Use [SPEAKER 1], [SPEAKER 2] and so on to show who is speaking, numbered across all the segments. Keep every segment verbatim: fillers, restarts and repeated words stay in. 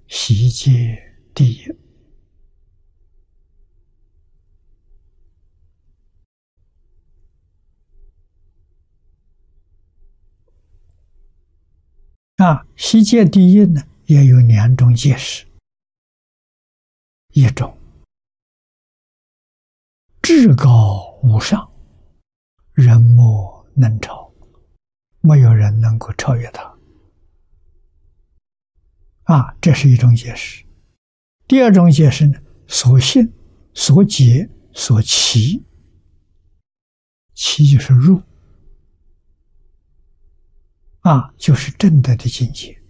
[SPEAKER 1] 习戒第一。啊，习戒第一呢，也有两种解释。一种至高无上，人莫能超，没有人能够超越它。啊，这是一种解释。第二种解释呢，所信、所解、所期，期就是入，啊，就是正德的境界。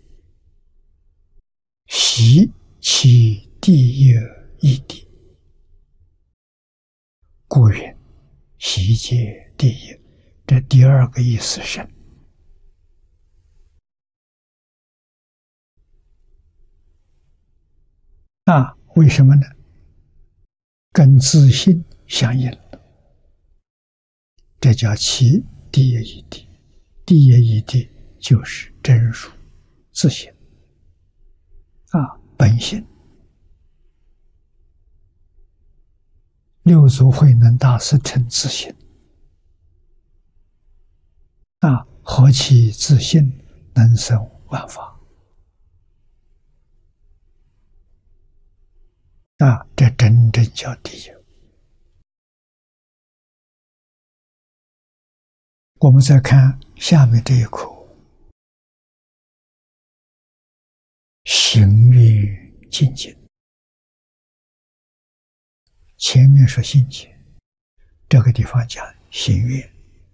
[SPEAKER 1] 习其第一义谛，故云习戒第一。这第二个意思深。啊，为什么呢？跟自信相应了，这叫其第一义谛。第一义谛就是真如自性，啊，本性。六祖慧能大师称自性，啊，何其自性，能生万法。啊，这真正叫第一。我们再看下面这一口，行愿精进。前面说心结，这个地方讲行愿。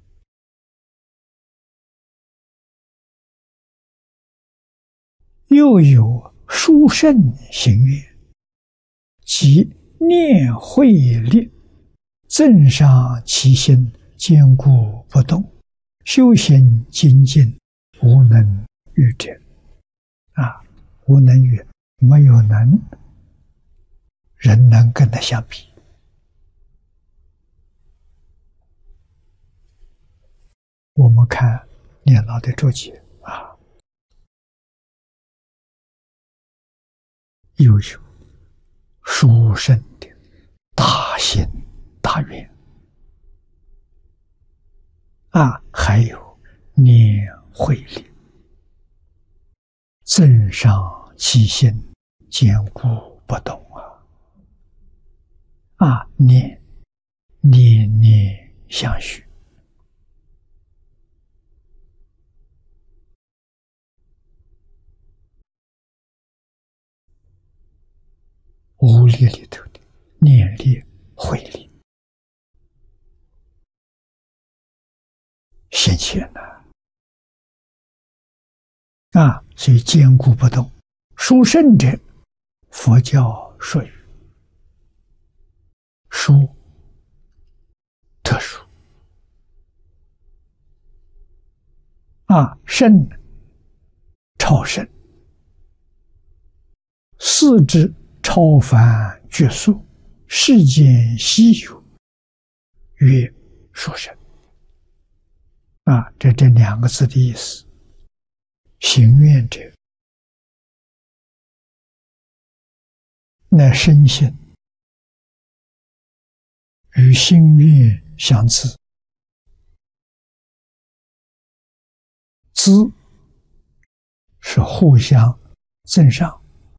[SPEAKER 1] 又有殊胜行愿，即念慧力，增上其心，坚固不动，修行精进，无能与者。啊，无能与，没有能人能跟他相比。我们看念老的注解啊，又有殊胜的大心大愿啊，还有念慧力，增上其心，坚固不动啊！啊，念念念相续，无力里头的念力、慧力显现了啊！所以坚固不动。殊胜者，佛教术语，殊特殊啊，胜超胜，四之超凡绝俗，世间稀有，曰殊胜。啊，这这两个字的意思。行愿者，乃身心与心愿相自，资是互相增上。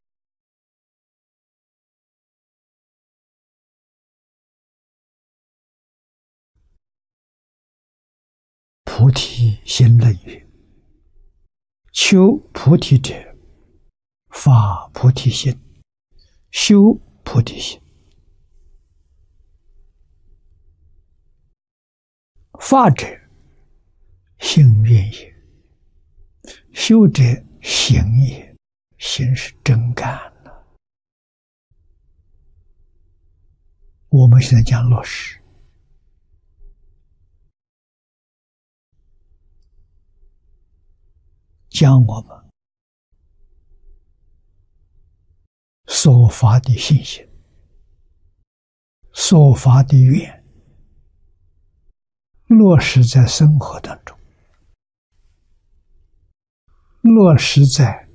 [SPEAKER 1] 菩提心论曰：求菩提者，发菩提心，修菩提心。发者行愿也，修者行也。行是真干了。我们现在讲落实，将我们所发的信心、所发的愿落实在生活当中，落实在